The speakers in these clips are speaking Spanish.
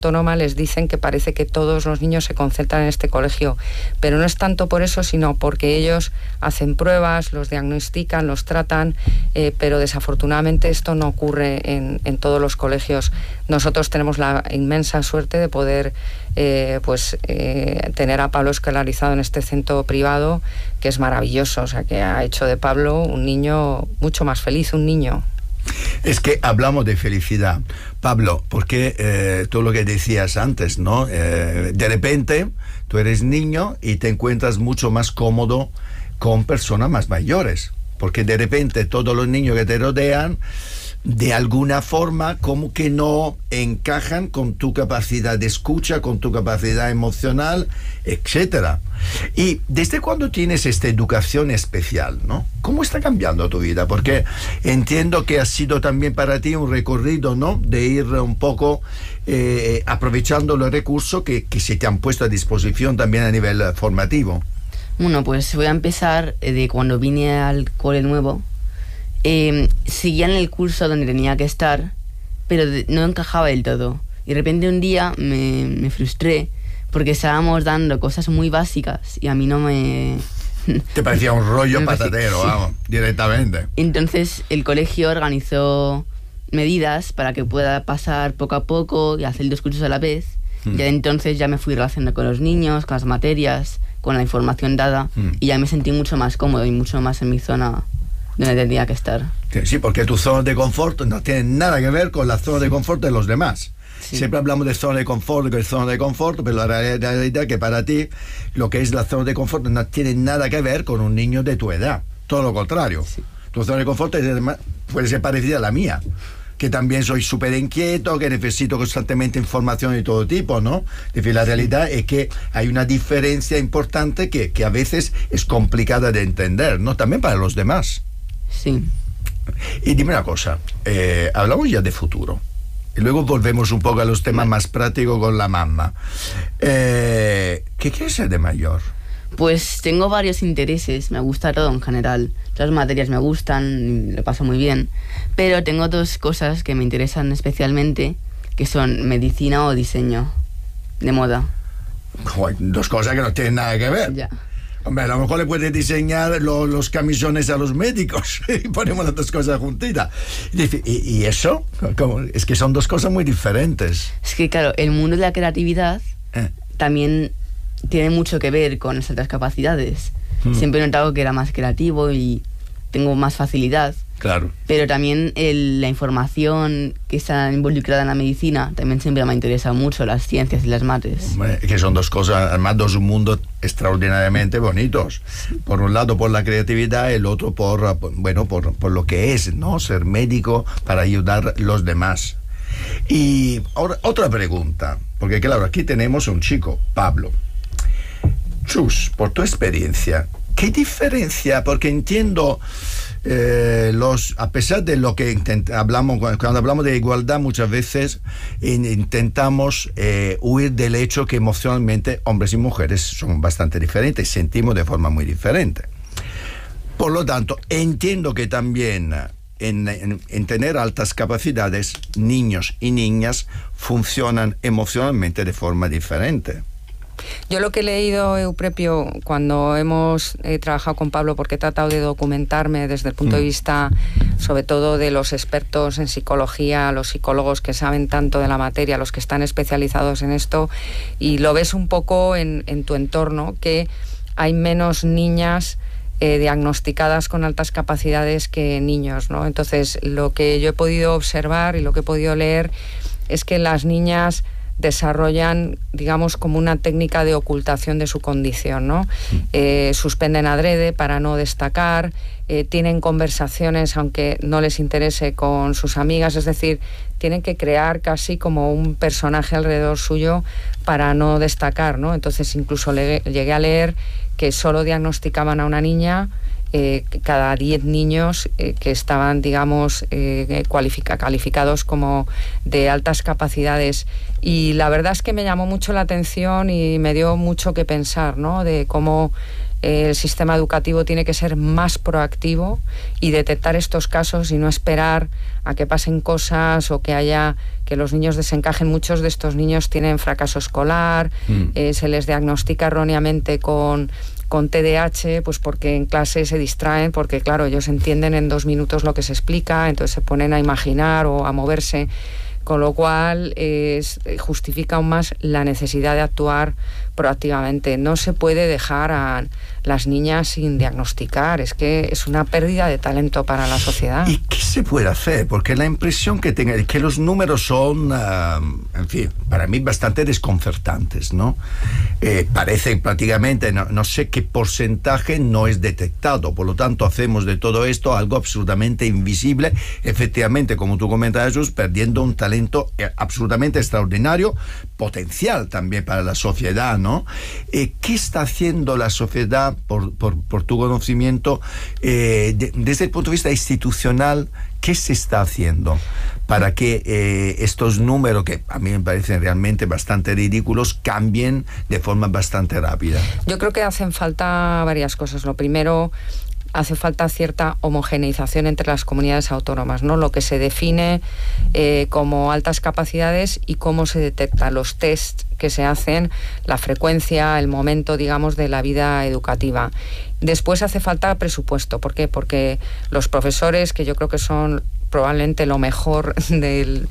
autónoma les dicen que parece que todos los niños se concentran en este colegio, pero no es tanto por eso, sino porque ellos hacen pruebas, los diagnostican, los tratan, pero desafortunadamente esto no ocurre en todos los colegios. Nosotros tenemos la inmensa suerte de poder tener a Pablo escolarizado en este centro privado, que es maravilloso, o sea, que ha hecho de Pablo un niño mucho más feliz, un niño. Es que hablamos de felicidad, Pablo, porque tú lo que decías antes, ¿no? De repente tú eres niño y te encuentras mucho más cómodo con personas más mayores, porque de repente todos los niños que te rodean de alguna forma como que no encajan con tu capacidad de escucha, con tu capacidad emocional, etcétera. Y desde cuando tienes esta educación especial, ¿no? ¿Cómo está cambiando tu vida? Porque entiendo que ha sido también para ti un recorrido, ¿no? De ir un poco aprovechando los recursos que se te han puesto a disposición también a nivel formativo. Bueno, pues voy a empezar de cuando vine al cole nuevo. Seguía en el curso donde tenía que estar, pero no encajaba del todo. Y de repente un día me frustré porque estábamos dando cosas muy básicas y a mí no me... Te parecía un rollo patatero, sí. Vamos, directamente. Entonces el colegio organizó medidas para que pueda pasar poco a poco y hacer 2 cursos a la vez. Y ya entonces ya me fui relacionando con los niños, con las materias, con la información dada, y ya me sentí mucho más cómodo y mucho más en mi zona donde tendría que estar. Sí, porque tu zona de confort no tiene nada que ver con la zona de confort de los demás. Sí. Siempre hablamos de zona de confort, pero la realidad es que para ti lo que es la zona de confort no tiene nada que ver con un niño de tu edad. Todo lo contrario. Sí. Tu zona de confort puede ser parecida a la mía, que también soy súper inquieto, que necesito constantemente información de todo tipo, ¿no? Es decir, la realidad es que hay una diferencia importante que a veces es complicada de entender, ¿no? También para los demás. Sí. Y dime una cosa, hablamos ya de futuro y luego volvemos un poco a los temas más prácticos con la mamá. ¿Qué quieres ser de mayor? Pues tengo varios intereses, me gusta todo en general, todas las materias me gustan, lo paso muy bien, pero tengo 2 cosas que me interesan especialmente, que son medicina o diseño de moda. Joder, 2 cosas que no tienen nada que ver. Ya. Hombre, a lo mejor le puedes diseñar los camisones a los médicos y ponemos las 2 cosas juntitas. ¿Y eso? ¿Cómo? Es que son 2 cosas muy diferentes. Es que claro, el mundo de la creatividad también tiene mucho que ver con esas otras capacidades. Siempre he notado que era más creativo y tengo más facilidad. Claro. Pero también la información que está involucrada en la medicina también siempre me interesa mucho, las ciencias y las mates. Hombre, que son 2 cosas, además 2 mundos extraordinariamente bonitos. Por un lado por la creatividad, el otro por lo que es, ¿no? Ser médico para ayudar a los demás. Y ahora, otra pregunta, porque claro, aquí tenemos un chico, Pablo. Chus, por tu experiencia, ¿qué diferencia? Porque entiendo... a pesar de lo que hablamos, cuando hablamos de igualdad muchas veces intentamos huir del hecho que emocionalmente hombres y mujeres son bastante diferentes, sentimos de forma muy diferente. Por lo tanto, entiendo que también en tener altas capacidades, niños y niñas funcionan emocionalmente de forma diferente. Yo lo que he leído, Euprepio, cuando hemos trabajado con Pablo, porque he tratado de documentarme desde el punto de vista, sobre todo de los expertos en psicología, los psicólogos que saben tanto de la materia, los que están especializados en esto, y lo ves un poco en tu entorno, que hay menos niñas diagnosticadas con altas capacidades que niños, ¿no? Entonces, lo que yo he podido observar y lo que he podido leer es que las niñas desarrollan, digamos, como una técnica de ocultación de su condición, ¿no? Suspenden adrede para no destacar, tienen conversaciones aunque no les interese con sus amigas, es decir, tienen que crear casi como un personaje alrededor suyo para no destacar, ¿no? Entonces incluso llegué a leer que solo diagnosticaban a una niña cada 10 niños que estaban, digamos, calificados como de altas capacidades. Y la verdad es que me llamó mucho la atención y me dio mucho que pensar, ¿no? De cómo el sistema educativo tiene que ser más proactivo y detectar estos casos y no esperar a que pasen cosas o que los niños desencajen. Muchos de estos niños tienen fracaso escolar, se les diagnostica erróneamente con TDAH, pues porque en clase se distraen, porque claro, ellos entienden en 2 minutos lo que se explica, entonces se ponen a imaginar o a moverse, con lo cual justifica aún más la necesidad de actuar proactivamente. No se puede dejar a las niñas sin diagnosticar, es que es una pérdida de talento para la sociedad. ¿Y qué se puede hacer? Porque la impresión que tengo es que los números son, en fin, para mí bastante desconcertantes, ¿no? Parece prácticamente, no sé qué porcentaje no es detectado, por lo tanto hacemos de todo esto algo absolutamente invisible, efectivamente, como tú comentas, Jesús, perdiendo un talento absolutamente extraordinario, potencial también para la sociedad, ¿no? ¿Qué está haciendo la sociedad, por tu conocimiento, desde el punto de vista institucional? ¿Qué se está haciendo para que estos números, que a mí me parecen realmente bastante ridículos, cambien de forma bastante rápida? Yo creo que hacen falta varias cosas. Lo primero, hace falta cierta homogeneización entre las comunidades autónomas, ¿no? Lo que se define como altas capacidades y cómo se detecta, los tests que se hacen, la frecuencia, el momento, digamos, de la vida educativa. Después hace falta presupuesto. ¿Por qué? Porque los profesores, que yo creo que son probablemente lo mejor del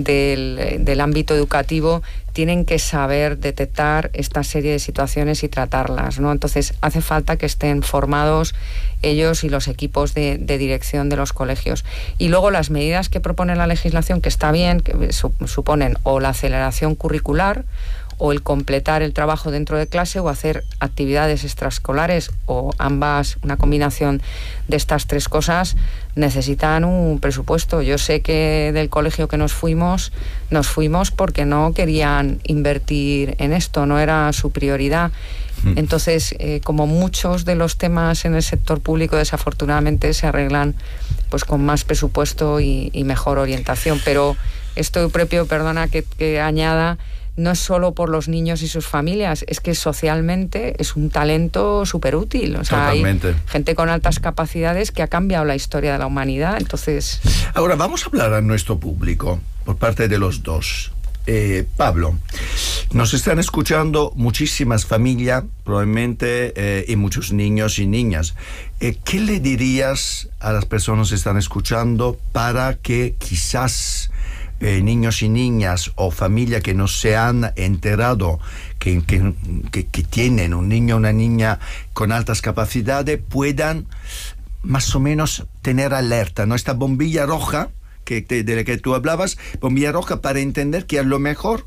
ámbito educativo, tienen que saber detectar esta serie de situaciones y tratarlas, ¿no? Entonces hace falta que estén formados ellos y los equipos de dirección de los colegios. Y luego las medidas que propone la legislación, que está bien, que suponen o la aceleración curricular, o el completar el trabajo dentro de clase, o hacer actividades extraescolares, o ambas, una combinación de estas 3 cosas, necesitan un presupuesto. Yo sé que del colegio que nos fuimos porque no querían invertir en esto, no era su prioridad. Entonces, como muchos de los temas en el sector público, desafortunadamente se arreglan pues con más presupuesto y mejor orientación. Pero esto propio, perdona que añada, no es solo por los niños y sus familias, es que socialmente es un talento súper útil. O sea, totalmente. Hay gente con altas capacidades que ha cambiado la historia de la humanidad. Entonces, ahora vamos a hablar a nuestro público por parte de los dos. Pablo, nos están escuchando muchísimas familias, probablemente, y muchos niños y niñas. ¿Qué le dirías a las personas que están escuchando para que quizás niños y niñas o familias que no se han enterado que tienen un niño o una niña con altas capacidades puedan más o menos tener alerta, ¿no? Esta bombilla roja de la que tú hablabas, bombilla roja para entender que a lo mejor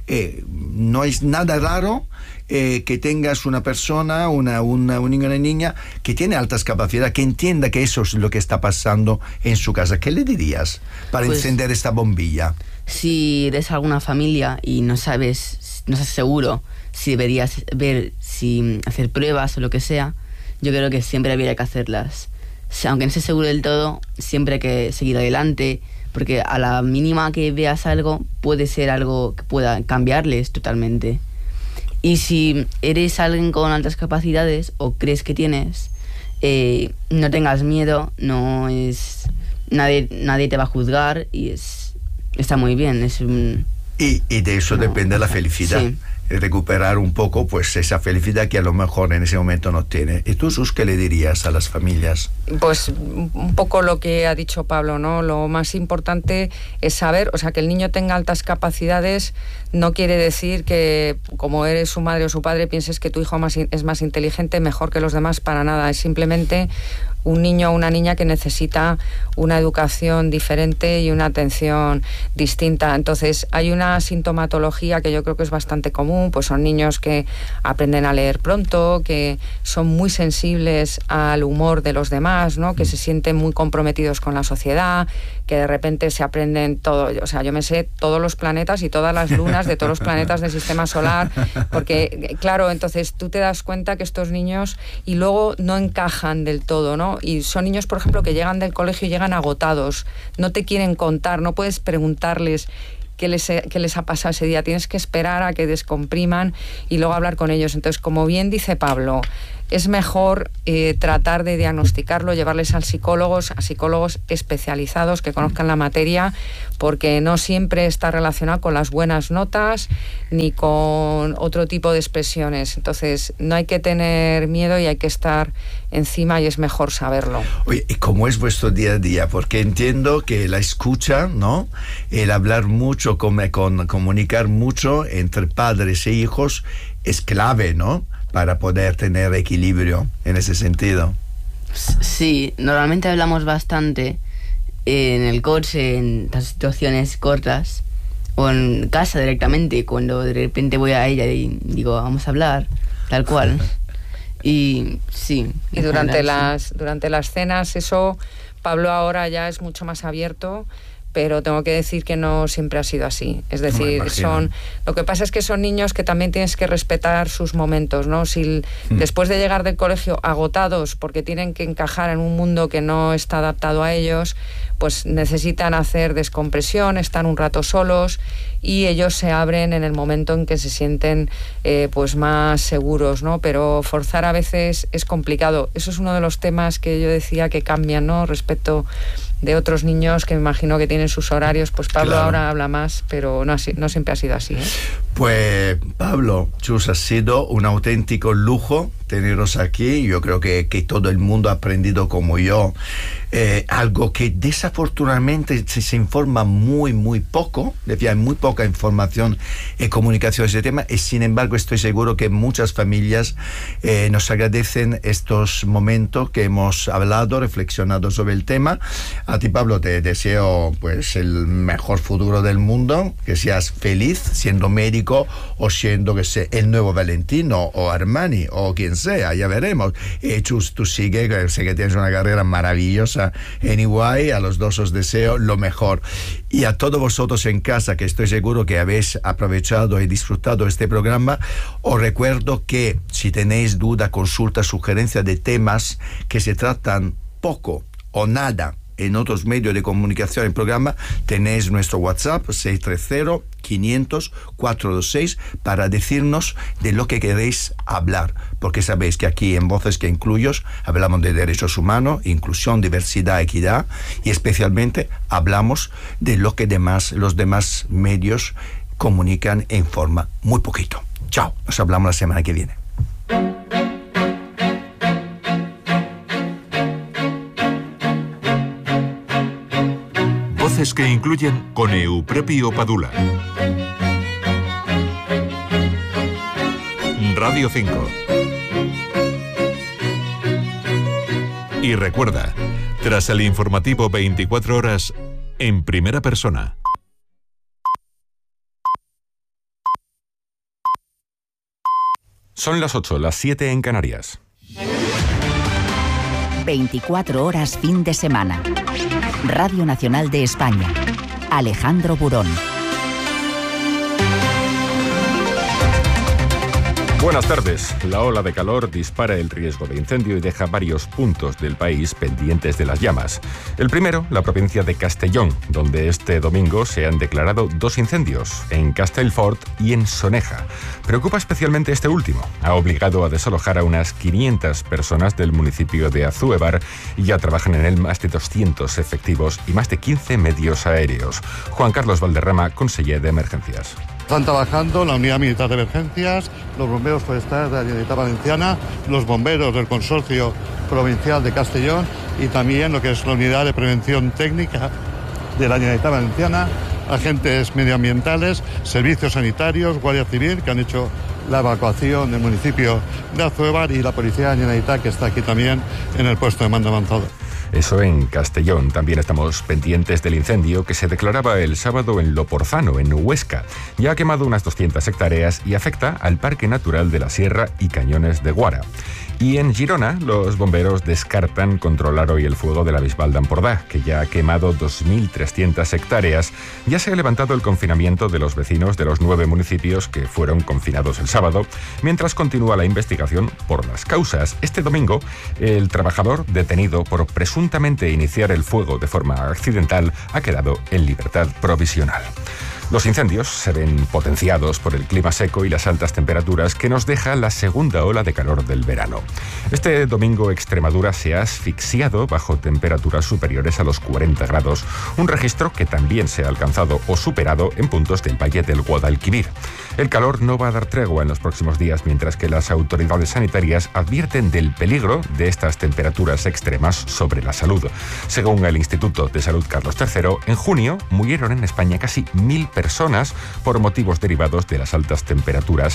no es nada raro que tengas una persona, un niño o una niña que tiene altas capacidades, que entienda que eso es lo que está pasando en su casa. ¿Qué le dirías para encender esta bombilla? Si eres alguna familia y no estás seguro si deberías hacer pruebas o lo que sea, yo creo que siempre habría que hacerlas. Aunque no estés seguro del todo, siempre hay que seguir adelante, porque a la mínima que veas algo, puede ser algo que pueda cambiarles totalmente. Y si eres alguien con altas capacidades o crees que tienes, no tengas miedo, nadie te va a juzgar y está muy bien. Y de eso depende la felicidad. Sí. Recuperar un poco pues esa felicidad que a lo mejor en ese momento no tiene. ¿Y tú, Sus, qué le dirías a las familias? Pues un poco lo que ha dicho Pablo, ¿no? Lo más importante es saber, o sea, que el niño tenga altas capacidades no quiere decir que como eres su madre o su padre pienses que tu hijo es más inteligente, mejor que los demás, para nada. Es simplemente un niño o una niña que necesita una educación diferente y una atención distinta. Entonces, hay una sintomatología que yo creo que es bastante común, pues son niños que aprenden a leer pronto, que son muy sensibles al humor de los demás, ¿no? Que se sienten muy comprometidos con la sociedad, que de repente se aprenden todo, o sea, yo me sé todos los planetas y todas las lunas de todos los planetas del sistema solar, porque, claro, entonces tú te das cuenta que estos niños y luego no encajan del todo, ¿no? Y son niños, por ejemplo, que llegan del colegio y llegan agotados, no te quieren contar, no puedes preguntarles qué les ha pasado ese día, tienes que esperar a que descompriman y luego hablar con ellos. Entonces, como bien dice Pablo, es mejor tratar de diagnosticarlo, llevarles a psicólogos especializados que conozcan la materia, porque no siempre está relacionado con las buenas notas ni con otro tipo de expresiones. Entonces, no hay que tener miedo y hay que estar encima, y es mejor saberlo. Oye, ¿y cómo es vuestro día a día? Porque entiendo que la escucha, ¿no? El hablar mucho, comunicar mucho entre padres e hijos es clave, ¿no? Para poder tener equilibrio en ese sentido. Sí, normalmente hablamos bastante en el coche, en las situaciones cortas, o en casa directamente, cuando de repente voy a ella y digo, vamos a hablar, tal cual. Y sí. Y durante las cenas, eso, Pablo ahora ya es mucho más abierto, pero tengo que decir que no siempre ha sido así. Es decir, lo que pasa es que son niños que también tienes que respetar sus momentos, ¿no? Si después de llegar del colegio agotados porque tienen que encajar en un mundo que no está adaptado a ellos, pues necesitan hacer descompresión, están un rato solos, y ellos se abren en el momento en que se sienten pues más seguros, ¿no? Pero forzar a veces es complicado. Eso es uno de los temas que yo decía que cambian, ¿no? Respecto de otros niños que me imagino que tienen sus horarios. Pues Pablo ahora habla más, pero no siempre ha sido así, ¿eh? Pues Pablo, Chus, ha sido un auténtico lujo teneros aquí. Yo creo que todo el mundo ha aprendido como yo algo que desafortunadamente se informa muy poco. Hay muy poca información y comunicación de ese tema, y sin embargo estoy seguro que muchas familias nos agradecen estos momentos que hemos hablado, reflexionado sobre el tema. A ti, Pablo, te deseo pues el mejor futuro del mundo, que seas feliz siendo médico o siendo, que sé, el nuevo Valentino o Armani o quien sea, ya veremos. Chus, tú sigue, sé que tienes una carrera maravillosa en Iguay, a los dos os deseo lo mejor. Y a todos vosotros en casa, que estoy seguro que habéis aprovechado y disfrutado este programa, os recuerdo que si tenéis duda, consulta, sugerencia de temas que se tratan poco o nada en otros medios de comunicación en programa, tenéis nuestro WhatsApp 630-500-426 para decirnos de lo que queréis hablar, porque sabéis que aquí en Voces que Incluyo hablamos de derechos humanos, inclusión, diversidad, equidad, y especialmente hablamos de lo que los demás medios comunican en forma muy poquito. Chao, nos hablamos la semana que viene. Voces que Incluyen con Euprepio Padula. Radio 5. Y recuerda, tras el informativo 24 horas, en primera persona. Son las 8, las 7 en Canarias. 24 horas fin de semana. Radio Nacional de España. Alejandro Burón. Buenas tardes. La ola de calor dispara el riesgo de incendio y deja varios puntos del país pendientes de las llamas. El primero, la provincia de Castellón, donde este domingo se han declarado 2 incendios, en Castellfort y en Soneja. Preocupa especialmente este último. Ha obligado a desalojar a unas 500 personas del municipio de Azúevar, y ya trabajan en él más de 200 efectivos y más de 15 medios aéreos. Juan Carlos Valderrama, conseller de Emergencias. Están trabajando la Unidad Militar de Emergencias, los bomberos forestales de la Generalitat Valenciana, los bomberos del Consorcio Provincial de Castellón y también lo que es la Unidad de Prevención Técnica de la Generalitat Valenciana, agentes medioambientales, servicios sanitarios, Guardia Civil, que han hecho la evacuación del municipio de Azúevar, y la Policía de la Generalitat, que está aquí también en el puesto de mando avanzado. Eso en Castellón. También estamos pendientes del incendio que se declaraba el sábado en Loporzano, en Huesca. Ya ha quemado unas 200 hectáreas y afecta al Parque Natural de la Sierra y Cañones de Guara. Y en Girona, los bomberos descartan controlar hoy el fuego de la Bisbal d'Empordà, que ya ha quemado 2.300 hectáreas. Ya se ha levantado el confinamiento de los vecinos de los 9 municipios que fueron confinados el sábado, mientras continúa la investigación por las causas. Este domingo, el trabajador detenido por presuntamente iniciar el fuego de forma accidental ha quedado en libertad provisional. Los incendios se ven potenciados por el clima seco y las altas temperaturas que nos deja la segunda ola de calor del verano. Este domingo Extremadura se ha asfixiado bajo temperaturas superiores a los 40 grados, un registro que también se ha alcanzado o superado en puntos del Valle del Guadalquivir. El calor no va a dar tregua en los próximos días, mientras que las autoridades sanitarias advierten del peligro de estas temperaturas extremas sobre la salud. Según el Instituto de Salud Carlos III, en junio murieron en España casi 1.000 personas por motivos derivados de las altas temperaturas,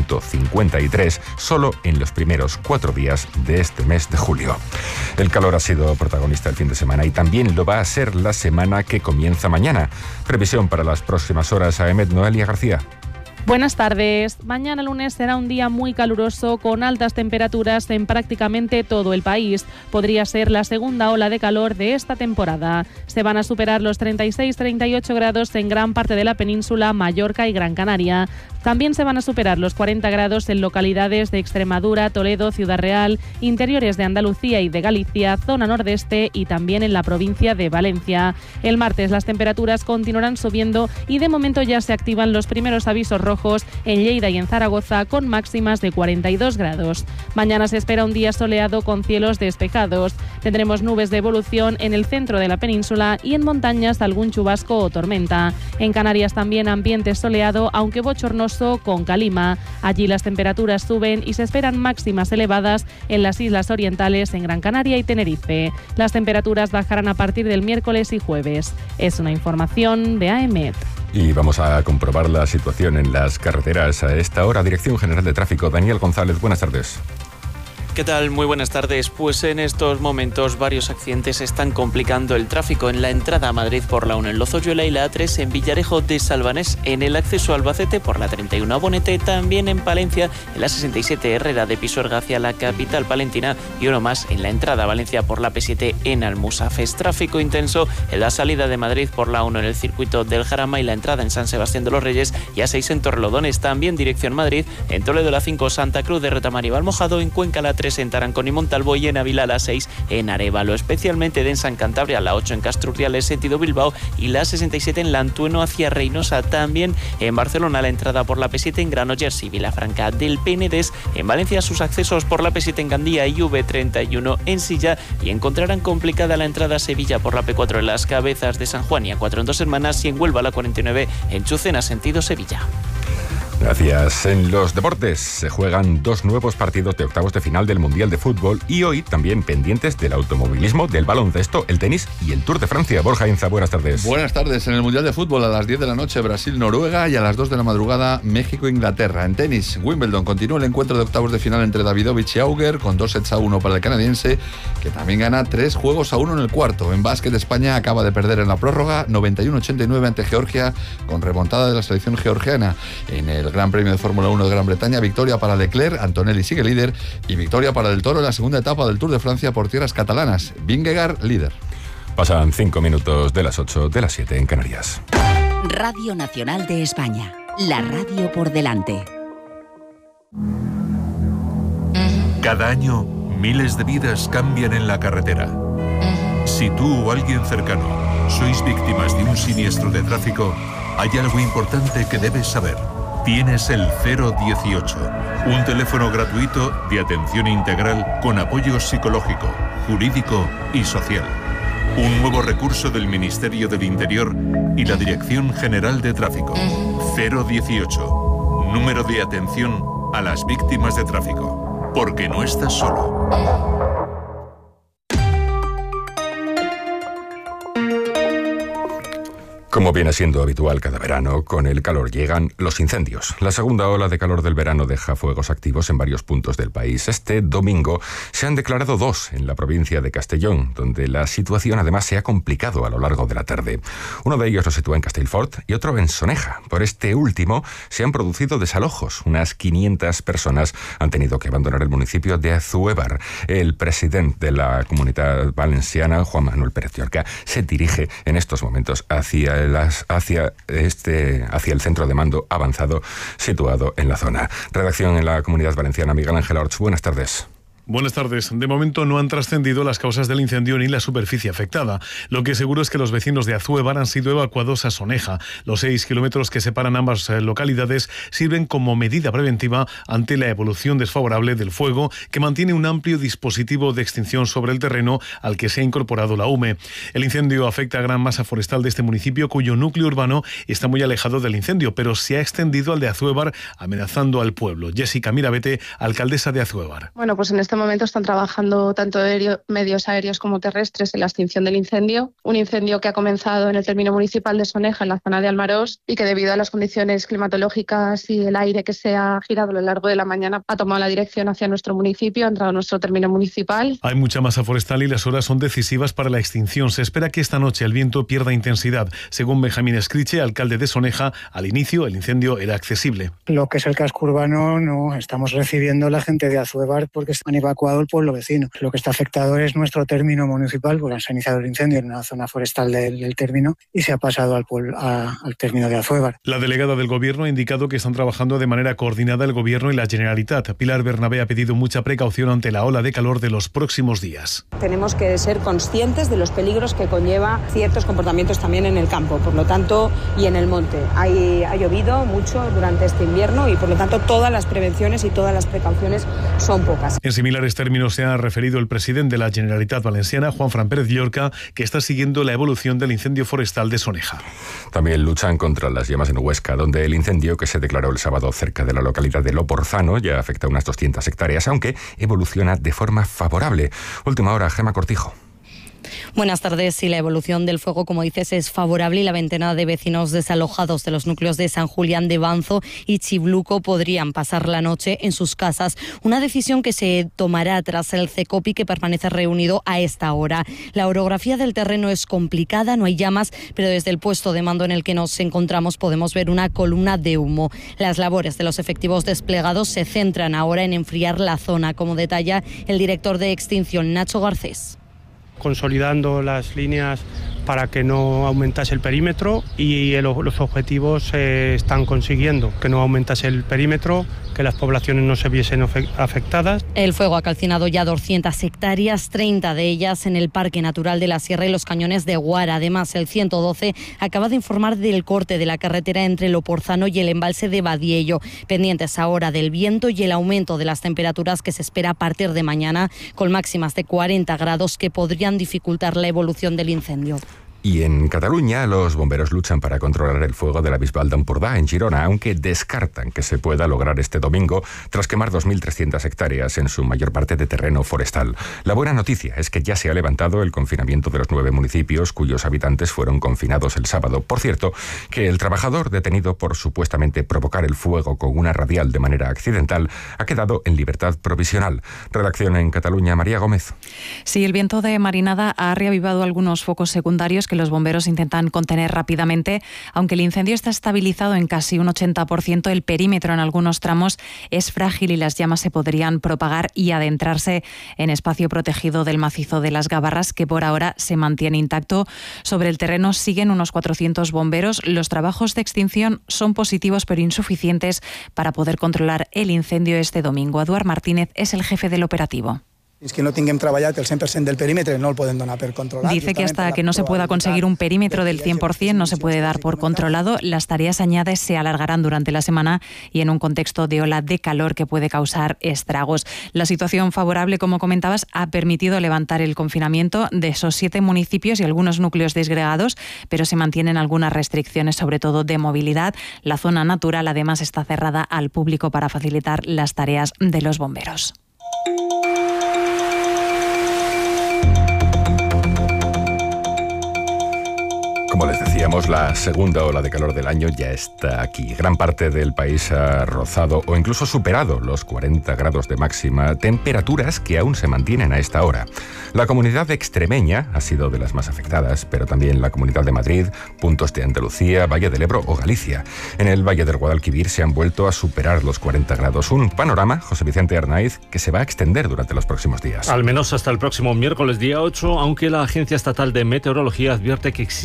153 solo en los primeros 4 días de este mes de julio. El calor ha sido protagonista el fin de semana y también lo va a ser la semana que comienza mañana. Previsión para las próximas horas, Aemet Noelia García. Buenas tardes. Mañana lunes será un día muy caluroso con altas temperaturas en prácticamente todo el país. Podría ser la segunda ola de calor de esta temporada. Se van a superar los 36-38 grados en gran parte de la península, Mallorca y Gran Canaria. También se van a superar los 40 grados en localidades de Extremadura, Toledo, Ciudad Real, interiores de Andalucía y de Galicia, zona nordeste y también en la provincia de Valencia. El martes las temperaturas continuarán subiendo y de momento ya se activan los primeros avisos rojos en Lleida y en Zaragoza con máximas de 42 grados. Mañana se espera un día soleado con cielos despejados. Tendremos nubes de evolución en el centro de la península y en montañas algún chubasco o tormenta. En Canarias también ambiente soleado, aunque bochornoso con calima. Allí las temperaturas suben y se esperan máximas elevadas en las islas orientales, en Gran Canaria y Tenerife. Las temperaturas bajarán a partir del miércoles y jueves. Es una información de AEMET. Y vamos a comprobar la situación en las carreteras a esta hora. Dirección General de Tráfico, Daniel González, buenas tardes. ¿Qué tal? Muy buenas tardes. Pues en estos momentos varios accidentes están complicando el tráfico en la entrada a Madrid por la 1 en Lozoyuela y la A3 en Villarejo de Salvanés, en el acceso a Albacete por la 31 a Bonete, también en Palencia en la 67 Herrera de Pisuerga hacia la capital palentina y uno más en la entrada a Valencia por la P7 en Almusafes. Tráfico intenso en la salida de Madrid por la 1 en el circuito del Jarama y la entrada en San Sebastián de los Reyes y A6 en Torrelodones, también dirección Madrid, en Toledo la 5 Santa Cruz de Retamar y Valmojado, en Cuenca la 3 en Tarancón y Montalvo y en Ávila la 6 en Arévalo, especialmente densa en Cantabria, la 8 en Castrurriales sentido Bilbao y la 67 en Lantueno hacia Reynosa. También en Barcelona la entrada por la P7 en Granollers y Vilafranca del Penedès. En Valencia sus accesos por la P7 en Gandía y V31 en Silla, y encontrarán complicada la entrada a Sevilla por la P4 en Las Cabezas de San Juan y A4 en Dos Hermanas y en Huelva la 49 en Chucena sentido Sevilla. Gracias. En los deportes se juegan 2 nuevos partidos de octavos de final del Mundial de Fútbol y hoy también pendientes del automovilismo, del baloncesto, el tenis y el Tour de Francia. Borja Inza, buenas tardes. Buenas tardes. En el Mundial de Fútbol a las 10 de la noche Brasil-Noruega y a las 2 de la madrugada México-Inglaterra. En tenis, Wimbledon continúa el encuentro de octavos de final entre Davidovich y Auger con 2-1 para el canadiense, que también gana 3-1 en el cuarto. En básquet, España acaba de perder en la prórroga 91-89 ante Georgia con remontada de la selección georgiana. En el Gran Premio de Fórmula 1 de Gran Bretaña, victoria para Leclerc, Antonelli sigue líder, y victoria para Del Toro en la segunda etapa del Tour de Francia por tierras catalanas. Vingegaard líder. Pasan 5 minutos de las 8 de las 7 en Canarias. Radio Nacional de España, la radio por delante. Cada año, miles de vidas cambian en la carretera. Si tú o alguien cercano sois víctimas de un siniestro de tráfico, hay algo importante que debes saber. Tienes el 018, un teléfono gratuito de atención integral con apoyo psicológico, jurídico y social. Un nuevo recurso del Ministerio del Interior y la Dirección General de Tráfico. 018, número de atención a las víctimas de tráfico. Porque no estás solo. Como viene siendo habitual cada verano, con el calor llegan los incendios. La segunda ola de calor del verano deja fuegos activos en varios puntos del país. Este domingo se han declarado 2 en la provincia de Castellón, donde la situación además se ha complicado a lo largo de la tarde. Uno de ellos lo sitúa en Castellfort y otro en Soneja. Por este último se han producido desalojos. Unas 500 personas han tenido que abandonar el municipio de Azuévar. El presidente de la Comunidad Valenciana, Juan Manuel Pérez Llorca, se dirige en estos momentos hacia el centro de mando avanzado situado en la zona. Redacción en la Comunidad Valenciana, Miguel Ángel Orts, buenas tardes. Buenas tardes. De momento no han trascendido las causas del incendio ni la superficie afectada. Lo que seguro es que los vecinos de Azuévar han sido evacuados a Soneja. Los 6 kilómetros que separan ambas localidades sirven como medida preventiva ante la evolución desfavorable del fuego, que mantiene un amplio dispositivo de extinción sobre el terreno al que se ha incorporado la UME. El incendio afecta a gran masa forestal de este municipio, cuyo núcleo urbano está muy alejado del incendio, pero se ha extendido al de Azuévar, amenazando al pueblo. Jessica Mirabete, alcaldesa de Azuévar. Bueno, pues en este momento están trabajando tanto medios aéreos como terrestres en la extinción del incendio. Un incendio que ha comenzado en el término municipal de Soneja, en la zona de Almarós, y que debido a las condiciones climatológicas y el aire que se ha girado a lo largo de la mañana ha tomado la dirección hacia nuestro municipio, ha entrado a nuestro término municipal. Hay mucha masa forestal y las horas son decisivas para la extinción. Se espera que esta noche el viento pierda intensidad. Según Benjamín Escriche, alcalde de Soneja, al inicio el incendio era accesible. Lo que es el casco urbano no estamos recibiendo la gente de Azuévar porque se han evacuado el pueblo vecino. Lo que está afectado es nuestro término municipal, porque se ha iniciado el incendio en una zona forestal del término y se ha pasado al término de Azuévar. La delegada del Gobierno ha indicado que están trabajando de manera coordinada el Gobierno y la Generalitat. Pilar Bernabé ha pedido mucha precaución ante la ola de calor de los próximos días. Tenemos que ser conscientes de los peligros que conlleva ciertos comportamientos también en el campo, por lo tanto, y en el monte. Ha llovido mucho durante este invierno y por lo tanto todas las prevenciones y todas las precauciones son pocas. En similares términos se ha referido el presidente de la Generalitat Valenciana, Juanfran Pérez Llorca, que está siguiendo la evolución del incendio forestal de Soneja. También luchan contra las llamas en Huesca, donde el incendio que se declaró el sábado cerca de la localidad de Loporzano ya afecta a unas 200 hectáreas, aunque evoluciona de forma favorable. Última hora, Gema Cortijo. Buenas tardes. Sí, la evolución del fuego, como dices, es favorable y la veintena de vecinos desalojados de los núcleos de San Julián de Banzo y Chibluco podrían pasar la noche en sus casas. Una decisión que se tomará tras el CECOPI, que permanece reunido a esta hora. La orografía del terreno es complicada, no hay llamas, pero desde el puesto de mando en el que nos encontramos podemos ver una columna de humo. Las labores de los efectivos desplegados se centran ahora en enfriar la zona, como detalla el director de extinción, Nacho Garcés. Consolidando las líneas para que no aumentase el perímetro y los objetivos se están consiguiendo, que no aumentase el perímetro, que las poblaciones no se viesen afectadas. El fuego ha calcinado ya 200 hectáreas, 30 de ellas en el Parque Natural de la Sierra y los Cañones de Guara. Además, el 112 acaba de informar del corte de la carretera entre Loporzano y el embalse de Badiello, pendientes ahora del viento y el aumento de las temperaturas que se espera a partir de mañana, con máximas de 40 grados que podrían dificultar la evolución del incendio. Y en Cataluña, los bomberos luchan para controlar el fuego de la Bisbal d'Empordà, en Girona, aunque descartan que se pueda lograr este domingo tras quemar 2.300 hectáreas, en su mayor parte de terreno forestal. La buena noticia es que ya se ha levantado el confinamiento de los 9 municipios cuyos habitantes fueron confinados el sábado. Por cierto, que el trabajador detenido por supuestamente provocar el fuego con una radial de manera accidental ha quedado en libertad provisional. Redacción en Cataluña, María Gómez. Sí, el viento de marinada ha reavivado algunos focos secundarios que los bomberos intentan contener rápidamente. Aunque el incendio está estabilizado en casi un 80%, el perímetro en algunos tramos es frágil y las llamas se podrían propagar y adentrarse en espacio protegido del macizo de las Gavarras, que por ahora se mantiene intacto. Sobre el terreno siguen unos 400 bomberos. Los trabajos de extinción son positivos pero insuficientes para poder controlar el incendio este domingo. Eduard Martínez es el jefe del operativo. És que no tinguem treballat el 100% del perímetre, no el podem donar per controlat. Dice que hasta que no se pueda conseguir un perímetro del 100% no se puede dar por controlado. Las tareas añadidas se alargarán durante la semana y en un contexto de ola de calor que puede causar estragos. La situación favorable, como comentabas, ha permitido levantar el confinamiento de esos 7 municipios y algunos núcleos disgregados, pero se mantienen algunas restricciones, sobre todo de movilidad. La zona natural, además, está cerrada al público para facilitar las tareas de los bomberos. Como les decíamos, la segunda ola de calor del año ya está aquí. Gran parte del país ha rozado o incluso superado los 40 grados de máxima, temperaturas que aún se mantienen a esta hora. La comunidad extremeña ha sido de las más afectadas, pero también la Comunidad de Madrid, puntos de Andalucía, Valle del Ebro o Galicia. En el Valle del Guadalquivir se han vuelto a superar los 40 grados. Un panorama, José Vicente Arnaiz, que se va a extender durante los próximos días. Al menos hasta el próximo miércoles día 8, aunque la Agencia Estatal de Meteorología advierte que existe la posibilidad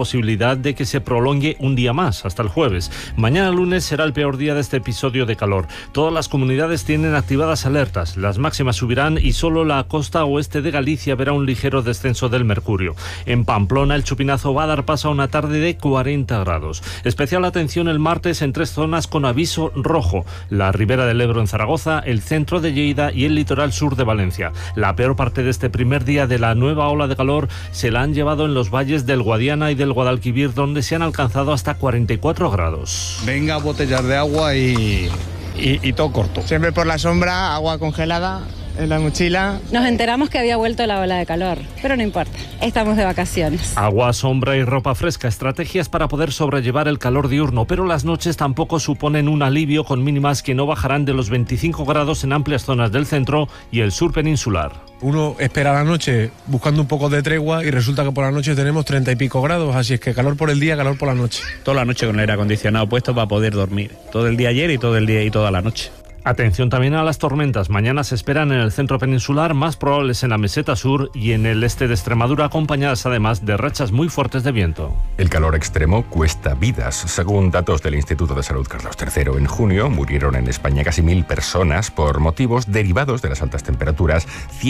posibilidad de que se prolongue un día más, hasta el jueves. Mañana lunes será el peor día de este episodio de calor. Todas las comunidades tienen activadas alertas. Las máximas subirán y solo la costa oeste de Galicia verá un ligero descenso del mercurio. En Pamplona, el chupinazo va a dar paso a una tarde de 40 grados. Especial atención el martes en 3 zonas con aviso rojo: la Ribera del Ebro en Zaragoza, el centro de Lleida y el litoral sur de Valencia. La peor parte de este primer día de la nueva ola de calor se la han llevado en los valles del Guadiana y del Guadalquivir, donde se han alcanzado hasta 44 grados. Venga, botellas de agua y todo corto. Siempre por la sombra, agua congelada en la mochila. Nos enteramos que había vuelto la ola de calor, pero no importa, estamos de vacaciones. Agua, sombra y ropa fresca, estrategias para poder sobrellevar el calor diurno, pero las noches tampoco suponen un alivio, con mínimas que no bajarán de los 25 grados en amplias zonas del centro y el sur peninsular. Uno espera la noche buscando un poco de tregua y resulta que por la noche tenemos 30 y pico grados, así es que calor por el día, calor por la noche. Toda la noche con el aire acondicionado puesto para poder dormir, todo el día ayer y todo el día y toda la noche. Atención también a las tormentas. Mañana se esperan en el centro peninsular, más probables en la meseta sur y en el este de Extremadura, acompañadas además de rachas muy fuertes de viento. El calor extremo cuesta vidas. Según datos del Instituto de Salud Carlos III, en junio murieron en España casi 1.000 personas por motivos derivados de las altas temperaturas,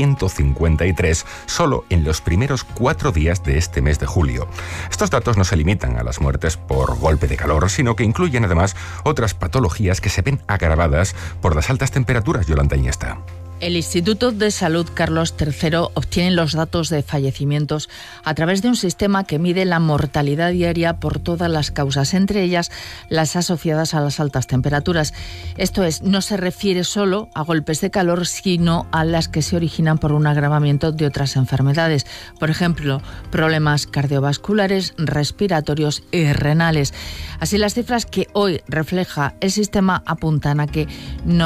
153 solo en los primeros 4 días de este mes de julio. Estos datos no se limitan a las muertes por golpe de calor, sino que incluyen además otras patologías que se ven agravadas por las altas temperaturas. Yolanda Iniesta. El Instituto de Salud Carlos III obtiene los datos de fallecimientos a través de un sistema que mide la mortalidad diaria por todas las causas, entre ellas las asociadas a las altas temperaturas. Esto es, no se refiere solo a golpes de calor, sino a las que se originan por un agravamiento de otras enfermedades. Por ejemplo, problemas cardiovasculares, respiratorios y renales. Así, las cifras que hoy refleja el sistema apuntan a que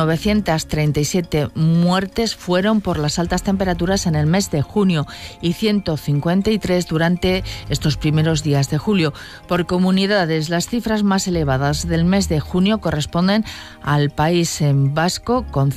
937 muertes fueron por las altas temperaturas en el mes de junio y 153 durante estos primeros días de julio. Por comunidades, las cifras más elevadas del mes de junio corresponden al País Vasco, con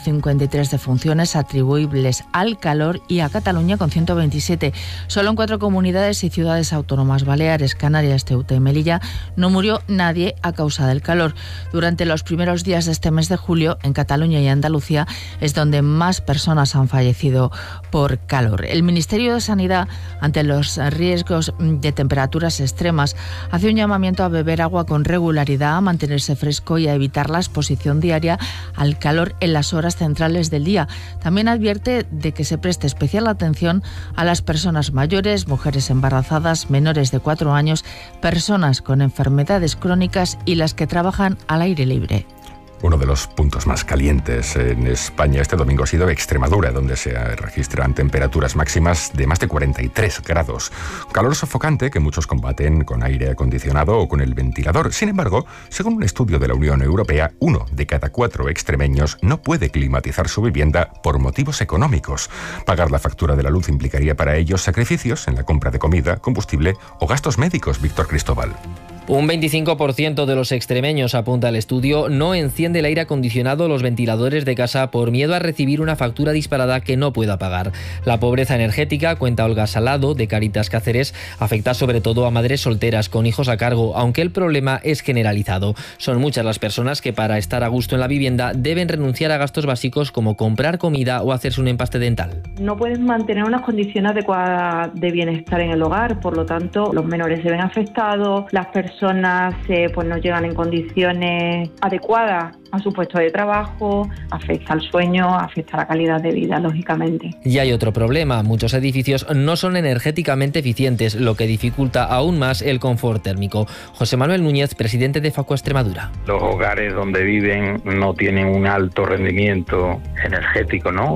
153 defunciones atribuibles al calor, y a Cataluña, con 127. Solo en 4 comunidades y ciudades autónomas, Baleares, Canarias, Ceuta y Melilla, no murió nadie a causa del calor. Durante los primeros días de este mes de julio, en Cataluña y Andalucía, es donde más personas han fallecido por calor. El Ministerio de Sanidad, ante los riesgos de temperaturas extremas, hace un llamamiento a beber agua con regularidad, a mantenerse fresco y a evitar la exposición diaria al calor en las horas centrales del día. También advierte de que se preste especial atención a las personas mayores, mujeres embarazadas, menores de 4 años, personas con enfermedades crónicas y las que trabajan al aire libre. Uno de los puntos más calientes en España este domingo ha sido Extremadura, donde se registran temperaturas máximas de más de 43 grados. Calor sofocante que muchos combaten con aire acondicionado o con el ventilador. Sin embargo, según un estudio de la Unión Europea, 1 de cada 4 extremeños no puede climatizar su vivienda por motivos económicos. Pagar la factura de la luz implicaría para ellos sacrificios en la compra de comida, combustible o gastos médicos. Víctor Cristóbal. Un 25% de los extremeños, apunta el estudio, no enciende el aire acondicionado o los ventiladores de casa por miedo a recibir una factura disparada que no pueda pagar. La pobreza energética, cuenta Olga Salado, de Caritas Cáceres, afecta sobre todo a madres solteras con hijos a cargo, aunque el problema es generalizado. Son muchas las personas que para estar a gusto en la vivienda deben renunciar a gastos básicos como comprar comida o hacerse un empaste dental. No pueden mantener unas condiciones adecuadas de bienestar en el hogar, por lo tanto los menores se ven afectados, las personas pues no llegan en condiciones adecuadas a su puesto de trabajo, afecta al sueño, afecta a la calidad de vida, lógicamente. Y hay otro problema, muchos edificios no son energéticamente eficientes, lo que dificulta aún más el confort térmico. José Manuel Núñez, presidente de Facua Extremadura. Los hogares donde viven no tienen un alto rendimiento energético, ¿no?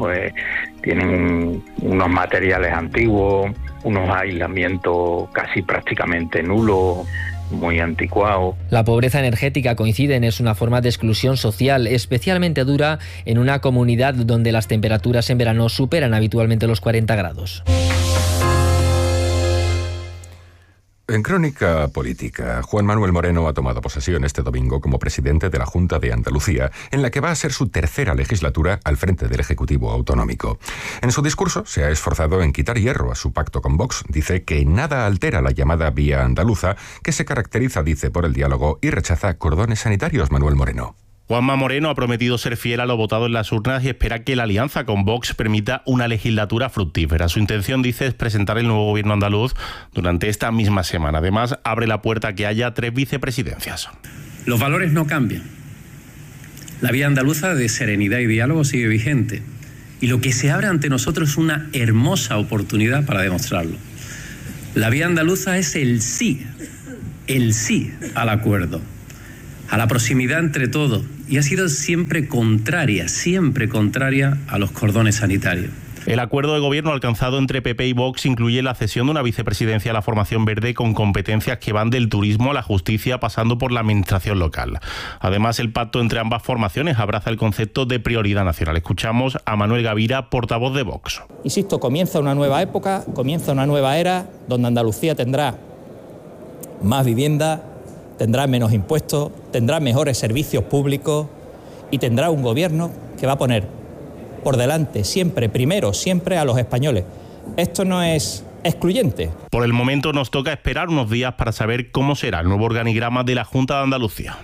Tienen unos materiales antiguos, unos aislamientos casi prácticamente nulos, muy anticuado. La pobreza energética, coinciden, es una forma de exclusión social especialmente dura en una comunidad donde las temperaturas en verano superan habitualmente los 40 grados. En Crónica Política, Juan Manuel Moreno ha tomado posesión este domingo como presidente de la Junta de Andalucía, en la que va a ser su tercera legislatura al frente del Ejecutivo Autonómico. En su discurso se ha esforzado en quitar hierro a su pacto con Vox. Dice que nada altera la llamada vía andaluza, que se caracteriza, dice, por el diálogo y rechaza cordones sanitarios. Manuel Moreno. Juanma Moreno ha prometido ser fiel a lo votado en las urnas y espera que la alianza con Vox permita una legislatura fructífera. Su intención, dice, es presentar el nuevo gobierno andaluz durante esta misma semana. Además, abre la puerta a que haya 3 vicepresidencias. Los valores no cambian. La vía andaluza de serenidad y diálogo sigue vigente. Y lo que se abre ante nosotros es una hermosa oportunidad para demostrarlo. La vía andaluza es el sí al acuerdo, a la proximidad entre todos, y ha sido siempre contraria a los cordones sanitarios. El acuerdo de gobierno alcanzado entre PP y Vox incluye la cesión de una vicepresidencia a la formación verde con competencias que van del turismo a la justicia, pasando por la administración local. Además, el pacto entre ambas formaciones abraza el concepto de prioridad nacional. Escuchamos a Manuel Gavira, portavoz de Vox. Insisto, comienza una nueva época, comienza una nueva era, donde Andalucía tendrá más vivienda, tendrá menos impuestos, tendrá mejores servicios públicos y tendrá un gobierno que va a poner por delante siempre a los españoles. Esto no es excluyente. Por el momento nos toca esperar unos días para saber cómo será el nuevo organigrama de la Junta de Andalucía.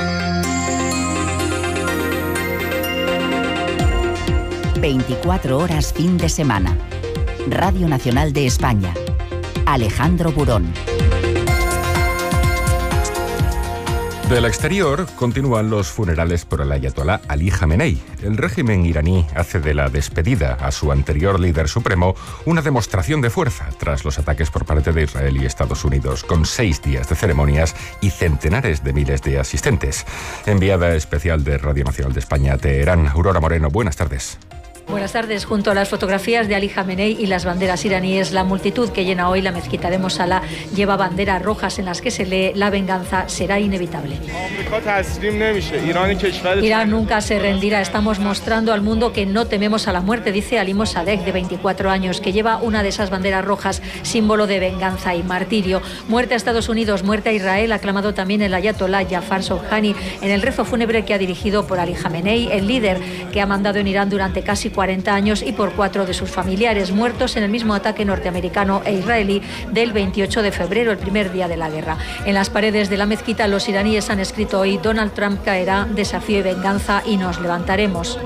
...24 horas fin de semana. Radio Nacional de España. Alejandro Burón. Del exterior continúan los funerales por el ayatolá Ali Jamenei. El régimen iraní hace de la despedida a su anterior líder supremo una demostración de fuerza tras los ataques por parte de Israel y Estados Unidos, con 6 días de ceremonias y centenares de miles de asistentes. Enviada especial de Radio Nacional de España a Teherán, Aurora Moreno, buenas tardes. Buenas tardes. Junto a las fotografías de Ali Jamenei y las banderas iraníes, la multitud que llena hoy la mezquita de Mosala lleva banderas rojas en las que se lee: la venganza será inevitable. Irán nunca se rendirá. Estamos mostrando al mundo que no tememos a la muerte, dice Ali Mossadegh, de 24 años, que lleva una de esas banderas rojas, símbolo de venganza y martirio. Muerte a Estados Unidos, muerte a Israel, ha clamado también el ayatolá Jafar Soghani en el rezo fúnebre que ha dirigido por Ali Jamenei, el líder que ha mandado en Irán durante casi 40 años, y por 4 de sus familiares, muertos en el mismo ataque norteamericano e israelí del 28 de febrero, el primer día de la guerra. En las paredes de la mezquita, los iraníes han escrito hoy: Donald Trump caerá, desafío y venganza, y nos levantaremos.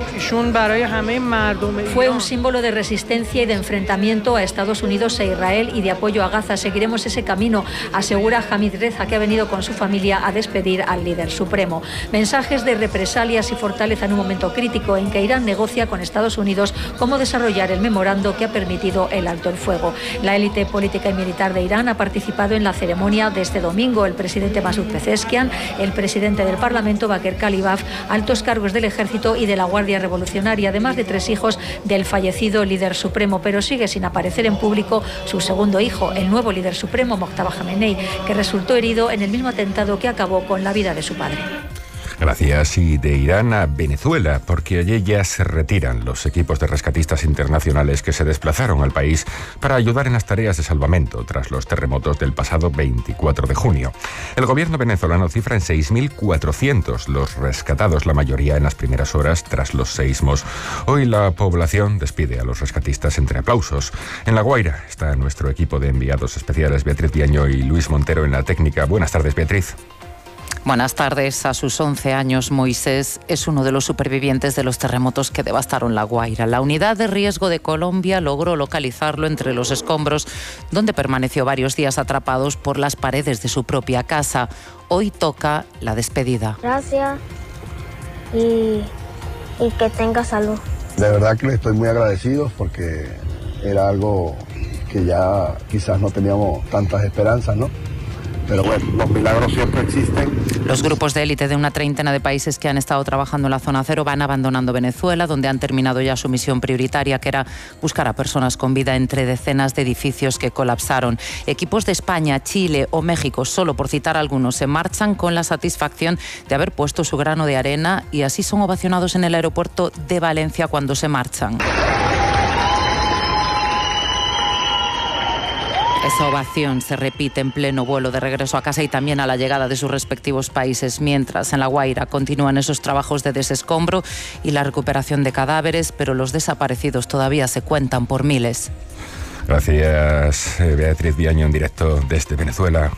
Fue un símbolo de resistencia y de enfrentamiento a Estados Unidos e Israel y de apoyo a Gaza. Seguiremos ese camino, asegura Hamid Reza, que ha venido con su familia a despedir al líder supremo. Mensajes de represalias y fortaleza en un momento crítico en que Irán negocia con Estados Unidos cómo desarrollar el memorando que ha permitido el alto el fuego. La élite política y militar de Irán ha participado en la ceremonia de este domingo. El presidente Masoud Pezeshkian, el presidente del Parlamento Baker Khalibaf, altos cargos del ejército y de la Guardia Revolucionaria, además de 3 hijos del fallecido líder supremo. Pero sigue sin aparecer en público su segundo hijo, el nuevo líder supremo Mojtaba Jamenei, que resultó herido en el mismo atentado que acabó con la vida de su padre. Gracias. Y de Irán a Venezuela, porque allí ya se retiran los equipos de rescatistas internacionales que se desplazaron al país para ayudar en las tareas de salvamento tras los terremotos del pasado 24 de junio. El gobierno venezolano cifra en 6.400 los rescatados, la mayoría en las primeras horas tras los seísmos. Hoy la población despide a los rescatistas entre aplausos. En La Guaira está nuestro equipo de enviados especiales, Beatriz Diaño y Luis Montero en la técnica. Buenas tardes, Beatriz. Buenas tardes. A sus 11 años, Moisés es uno de los supervivientes de los terremotos que devastaron La Guaira. La unidad de riesgo de Colombia logró localizarlo entre los escombros, donde permaneció varios días atrapados por las paredes de su propia casa. Hoy toca la despedida. Gracias y que tenga salud. De verdad que le estoy muy agradecido porque era algo que ya quizás no teníamos tantas esperanzas, ¿no? Pero bueno, los milagros siempre existen. Los grupos de élite de una treintena de países que han estado trabajando en la zona cero van abandonando Venezuela, donde han terminado ya su misión prioritaria, que era buscar a personas con vida entre decenas de edificios que colapsaron. Equipos de España, Chile o México, solo por citar algunos, se marchan con la satisfacción de haber puesto su grano de arena y así son ovacionados en el aeropuerto de Valencia cuando se marchan. Esa ovación se repite en pleno vuelo de regreso a casa y también a la llegada de sus respectivos países, mientras en La Guaira continúan esos trabajos de desescombro y la recuperación de cadáveres, pero los desaparecidos todavía se cuentan por miles. Gracias, Beatriz Viaño, en directo desde Venezuela.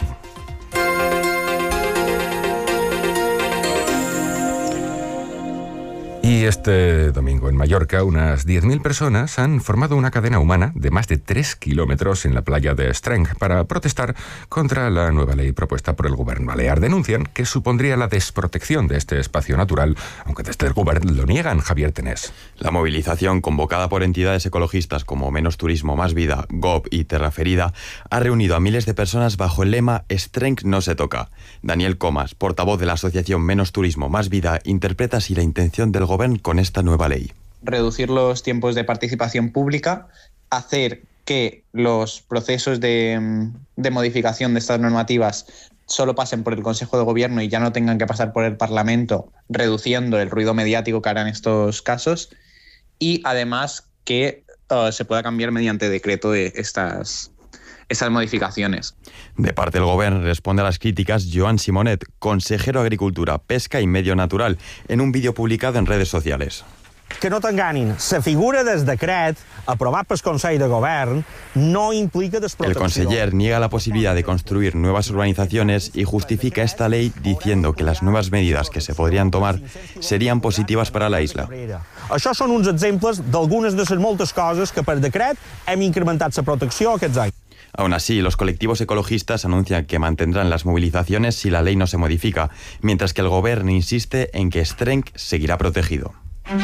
Y este domingo en Mallorca, unas 10.000 personas han formado una cadena humana de más de 3 kilómetros en la playa de Estrenc para protestar contra la nueva ley propuesta por el Govern balear. Denuncian que supondría la desprotección de este espacio natural, aunque desde el Govern lo niegan. Javier Tenés. La movilización, convocada por entidades ecologistas como Menos Turismo, Más Vida, GOB y Terra Ferida, ha reunido a miles de personas bajo el lema Estrenc no se toca. Daniel Comas, portavoz de la asociación Menos Turismo, Más Vida, interpreta así la intención del Govern con esta nueva ley. Reducir los tiempos de participación pública, hacer que los procesos de modificación de estas normativas solo pasen por el Consejo de Gobierno y ya no tengan que pasar por el Parlamento, reduciendo el ruido mediático que harán estos casos, y además que se pueda cambiar mediante decreto de estas modificaciones. De parte del Govern responde a las críticas Joan Simonet, consejero de Agricultura, Pesca y Medio Natural, en un vídeo publicado en redes sociales. Que no t'enganin, la figura del decret aprovat pel Consell de Govern no implica desprotecció. El conseller niega la posibilidad de construir nuevas urbanizaciones y justifica esta ley diciendo que las nuevas medidas que se podrían tomar serían positivas para la isla. Això són uns exemples d'algunes de les moltes coses que per decret hem incrementat la protecció aquests anys. Aún así, los colectivos ecologistas anuncian que mantendrán las movilizaciones si la ley no se modifica, mientras que el Govern insiste en que Estrenc seguirá protegido.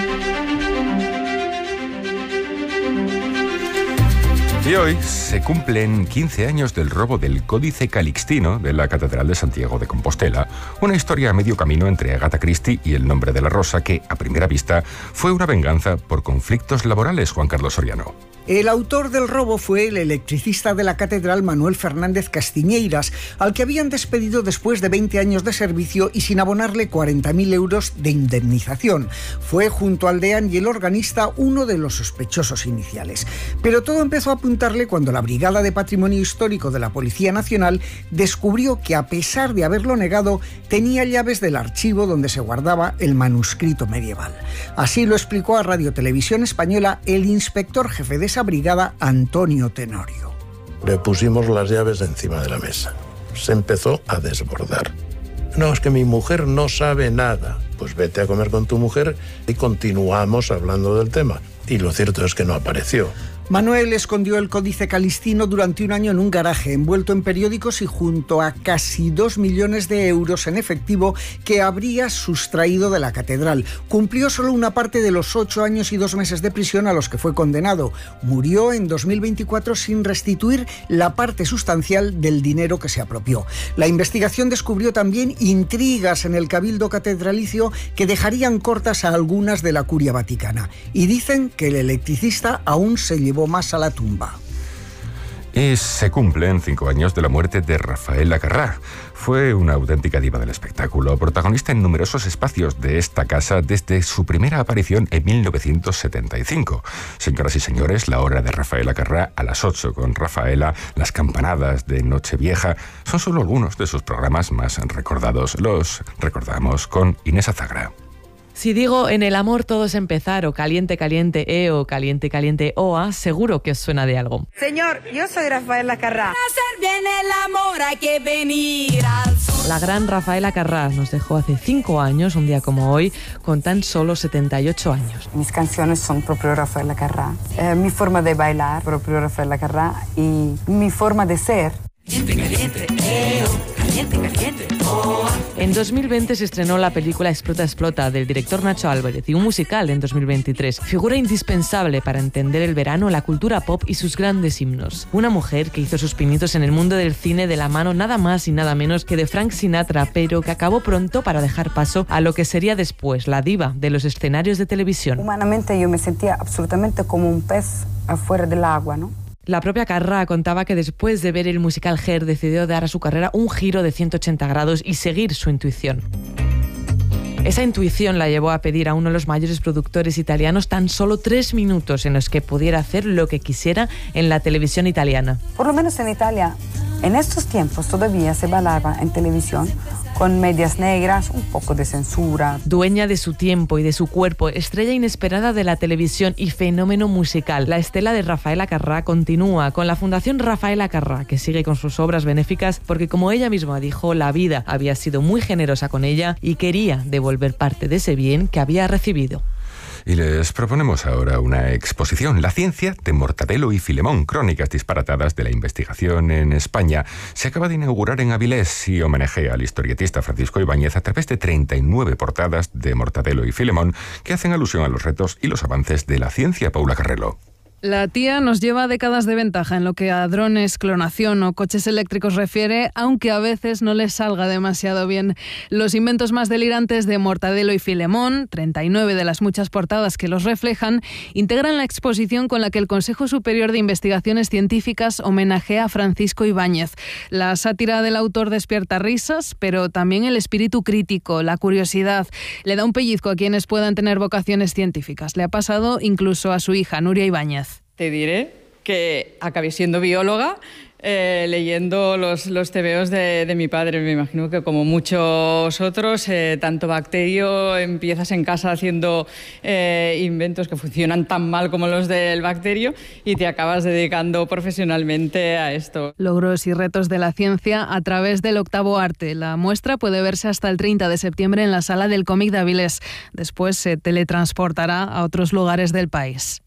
Y hoy se cumplen 15 años del robo del Códice Calixtino de la Catedral de Santiago de Compostela, una historia a medio camino entre Agatha Christie y El nombre de la rosa que, a primera vista, fue una venganza por conflictos laborales. Juan Carlos Soriano. El autor del robo fue el electricista de la catedral Manuel Fernández Castiñeiras, al que habían despedido después de 20 años de servicio y sin abonarle 40.000 euros de indemnización. Fue, junto al deán y el organista, uno de los sospechosos iniciales. Pero todo empezó a apuntarle cuando la Brigada de Patrimonio Histórico de la Policía Nacional descubrió que, a pesar de haberlo negado, tenía llaves del archivo donde se guardaba el manuscrito medieval. Así lo explicó a Radio Televisión Española el inspector jefe de esa brigada, Antonio Tenorio. Le pusimos las llaves encima de la mesa. Se empezó a desbordar. No, es que mi mujer no sabe nada. Pues vete a comer con tu mujer y continuamos hablando del tema. Y lo cierto es que no apareció. Manuel escondió el Códice Calixtino durante un año en un garaje, envuelto en periódicos y junto a casi 2 millones de euros en efectivo que habría sustraído de la catedral. Cumplió solo una parte de los 8 años y 2 meses de prisión a los que fue condenado. Murió en 2024 sin restituir la parte sustancial del dinero que se apropió. La investigación descubrió también intrigas en el Cabildo Catedralicio que dejarían cortas a algunas de la Curia Vaticana. Y dicen que el electricista aún se llevó más a la tumba. Y se cumplen 5 años de la muerte de Rafaela Carrà. Fue una auténtica diva del espectáculo, protagonista en numerosos espacios de esta casa desde su primera aparición en 1975. Señoras y señores, la hora de Rafaela Carrà a las 8 con Rafaela, las campanadas de Nochevieja, son solo algunos de sus programas más recordados. Los recordamos con Inés Azagra. Si digo en el amor todo es empezar, o caliente caliente o caliente caliente oa, seguro que os suena de algo. Señor, yo soy Rafaela Carrà. Para hacer bien el amor hay que venir al sur. La gran Rafaela Carrà nos dejó hace 5 años, un día como hoy, con tan solo 78 años. Mis canciones son propio Rafaela Carrà. Mi forma de bailar, propio Rafaela Carrà. Y mi forma de ser. Caliente caliente caliente caliente oa. En 2020 se estrenó la película Explota, Explota, del director Nacho Álvarez, y un musical en 2023. Figura indispensable para entender el verano, la cultura pop y sus grandes himnos. Una mujer que hizo sus pinitos en el mundo del cine de la mano nada más y nada menos que de Frank Sinatra, pero que acabó pronto para dejar paso a lo que sería después la diva de los escenarios de televisión. Humanamente yo me sentía absolutamente como un pez afuera del agua, ¿no? La propia Carrà contaba que después de ver el musical Hair decidió dar a su carrera un giro de 180 grados y seguir su intuición. Esa intuición la llevó a pedir a uno de los mayores productores italianos tan solo 3 minutos en los que pudiera hacer lo que quisiera en la televisión italiana. Por lo menos en Italia, en estos tiempos todavía se bailaba en televisión con medias negras, un poco de censura. Dueña de su tiempo y de su cuerpo, estrella inesperada de la televisión y fenómeno musical, la estela de Rafaela Carrà continúa con la Fundación Rafaela Carrà, que sigue con sus obras benéficas porque, como ella misma dijo, la vida había sido muy generosa con ella y quería devolver parte de ese bien que había recibido. Y les proponemos ahora una exposición, La ciencia de Mortadelo y Filemón, crónicas disparatadas de la investigación en España. Se acaba de inaugurar en Avilés y homenajea al historietista Francisco Ibáñez a través de 39 portadas de Mortadelo y Filemón que hacen alusión a los retos y los avances de la ciencia. Paula Carrelo. La tía nos lleva décadas de ventaja en lo que a drones, clonación o coches eléctricos refiere, aunque a veces no les salga demasiado bien. Los inventos más delirantes de Mortadelo y Filemón, 39 de las muchas portadas que los reflejan, integran la exposición con la que el Consejo Superior de Investigaciones Científicas homenajea a Francisco Ibáñez. La sátira del autor despierta risas, pero también el espíritu crítico, la curiosidad. Le da un pellizco a quienes puedan tener vocaciones científicas. Le ha pasado incluso a su hija, Nuria Ibáñez. Te diré que acabé siendo bióloga leyendo los tebeos de mi padre. Me imagino que como muchos otros, tanto bacterio, empiezas en casa haciendo inventos que funcionan tan mal como los del bacterio y te acabas dedicando profesionalmente a esto. Logros y retos de la ciencia a través del octavo arte. La muestra puede verse hasta el 30 de septiembre en la Sala del Cómic de Avilés. Después se teletransportará a otros lugares del país.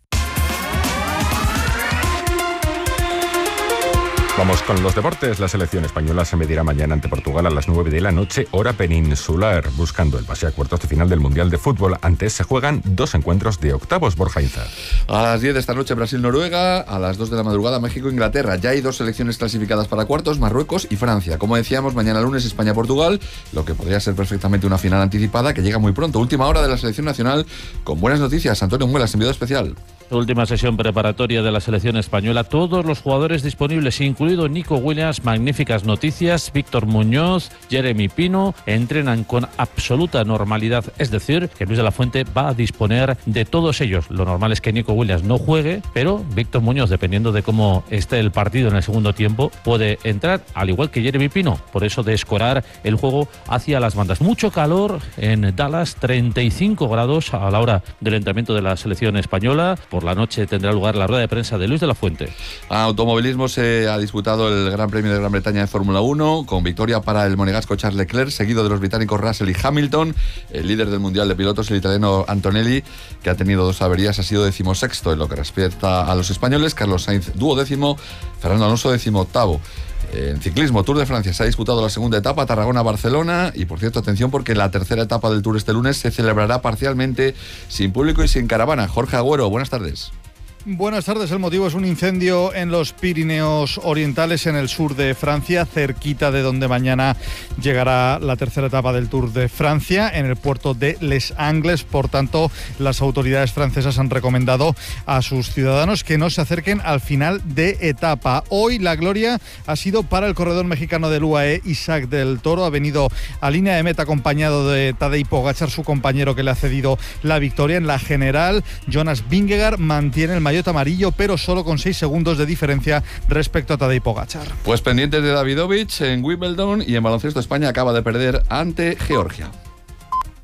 Vamos con los deportes. La selección española se medirá mañana ante Portugal a las 9 de la noche, hora peninsular, buscando el pase a cuartos de final del Mundial de Fútbol. Antes se juegan 2 encuentros de octavos. Borja Inza. A las 10 de esta noche Brasil-Noruega, a las 2 de la madrugada México-Inglaterra. Ya hay 2 selecciones clasificadas para cuartos, Marruecos y Francia. Como decíamos, mañana lunes España-Portugal, lo que podría ser perfectamente una final anticipada que llega muy pronto. Última hora de la selección nacional con buenas noticias. Antonio Muelas, enviado especial. Última sesión preparatoria de la selección española. Todos los jugadores disponibles, incluido Nico Williams. Magníficas noticias. Víctor Muñoz, Jeremy Pino, entrenan con absoluta normalidad. Es decir, que Luis de la Fuente va a disponer de todos ellos. Lo normal es que Nico Williams no juegue, pero Víctor Muñoz, dependiendo de cómo esté el partido en el segundo tiempo, puede entrar, al igual que Jeremy Pino. Por eso de escorar el juego hacia las bandas. Mucho calor en Dallas, 35 grados a la hora del entrenamiento de la selección española. Por la noche tendrá lugar la rueda de prensa de Luis de la Fuente. Automovilismo, se ha disputado el Gran Premio de Gran Bretaña de Fórmula 1 con victoria para el monegasco Charles Leclerc, seguido de los británicos Russell y Hamilton. El líder del Mundial de Pilotos, el italiano Antonelli, que ha tenido 2 averías, ha sido 16º. En lo que respecta a los españoles, Carlos Sainz 12º, Fernando Alonso 18º. En ciclismo, Tour de Francia, se ha disputado la segunda etapa, Tarragona-Barcelona, y por cierto, atención porque la tercera etapa del Tour este lunes se celebrará parcialmente sin público y sin caravana. Jorge Agüero, buenas tardes. Buenas tardes. El motivo es un incendio en los Pirineos Orientales, en el sur de Francia, cerquita de donde mañana llegará la tercera etapa del Tour de Francia, en el puerto de Les Angles. Por tanto, las autoridades francesas han recomendado a sus ciudadanos que no se acerquen al final de etapa. Hoy la gloria ha sido para el corredor mexicano del UAE, Isaac del Toro. Ha venido a línea de meta acompañado de Tadej Pogačar, su compañero que le ha cedido la victoria. En la general, Jonas Vingegaard mantiene el maillot amarillo, pero solo con 6 segundos de diferencia respecto a Tadej Pogačar. Pues pendientes de Davidovich en Wimbledon, y en baloncesto España acaba de perder ante Georgia.